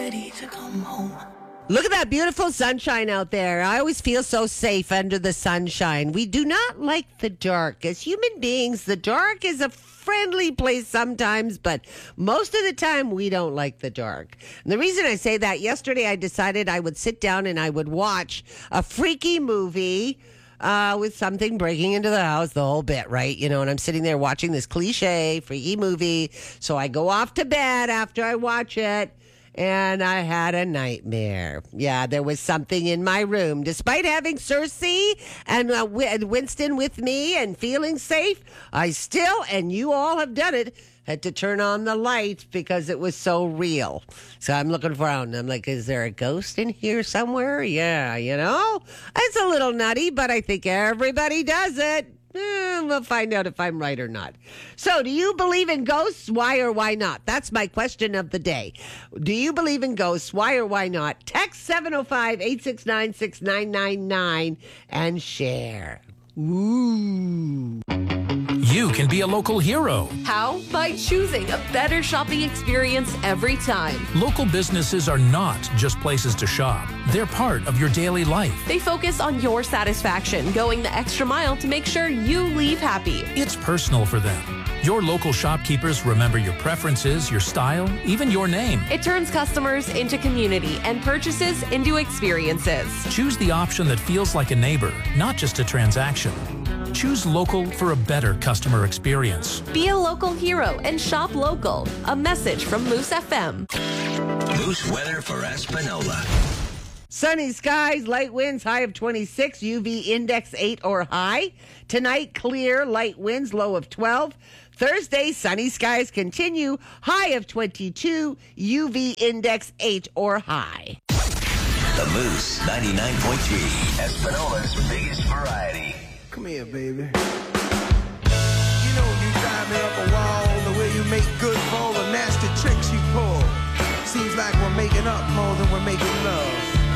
ready to come home. Look at that beautiful sunshine out there. I always feel so safe under the sunshine. We do not like the dark. As human beings, the dark is a friendly place sometimes, but most of the time we don't like the dark. And the reason I say that, yesterday I decided I would sit down and I would watch a freaky movie with something breaking into the house, the whole bit, right? You know, and I'm sitting there watching this cliche freaky movie. So I go off to bed after I watch it. And I had a nightmare. Yeah, there was something in my room. Despite having Cersei and Winston with me and feeling safe, I still, and you all have done it, had to turn on the light because it was so real. So I'm looking around. I'm like, is there a ghost in here somewhere? Yeah, you know? It's a little nutty, but I think everybody does it. We'll find out if I'm right or not. So, do you believe in ghosts? Why or why not? That's my question of the day. Do you believe in ghosts? Why or why not? Text 705-869-6999 and share. Ooh. You can be a local hero. How? By choosing a better shopping experience every time. Local businesses are not just places to shop. They're part of your daily life. They focus on your satisfaction, going the extra mile to make sure you leave happy. It's personal for them. Your local shopkeepers remember your preferences, your style, even your name. It turns customers into community and purchases into experiences. Choose the option that feels like a neighbor, not just a transaction. Choose local for a better customer experience. Be a local hero and shop local. A message from Moose FM. Moose weather for Espanola. Sunny skies, light winds, high of 26, UV index 8 or high. Tonight, clear, light winds, low of 12. Thursday, sunny skies continue, high of 22, UV index 8 or high. The Moose 99.3, Espanola's biggest variety. Come here, baby. You know you drive me up a wall, the way you make good for all the nasty tricks you pull. Seems like we're making up more than we're making love.